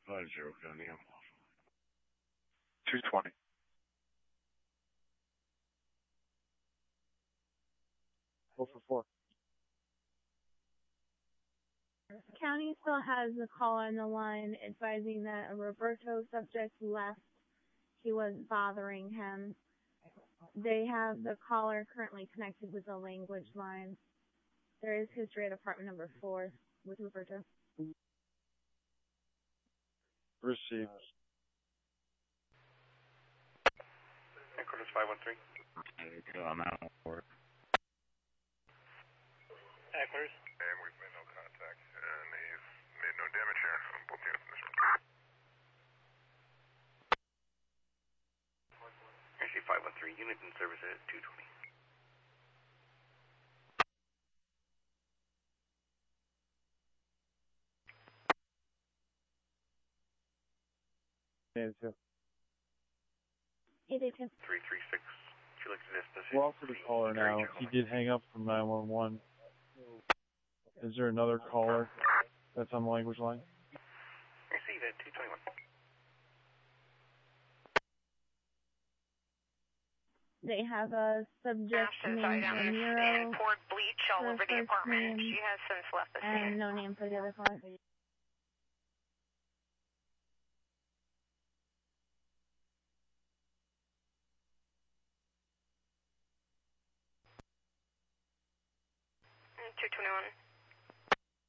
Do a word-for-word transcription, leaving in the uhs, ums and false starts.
five zero County, I'm off. two twenty. Four for four. County still has the caller on the line advising that a Roberto subject left. He was bothering him. They have the caller currently connected with the language line. There is history at apartment number four with Roberto. Received. Headquarters five one three. I'm out of work. Headquarters. And we've made no contact, and he's made no damage here on both units in this room. R C five one three, unit in service at two twenty. eight two. eight eight two. three three six. She looked at this position. We're off for the caller now. He did hang up from nine one one. Is there another caller that's on the language line? Receive at two twenty-one. They have a subject named Ramiro and poured bleach all for over the first apartment. name She has since left the and scene. no name for the other caller. two twenty-one.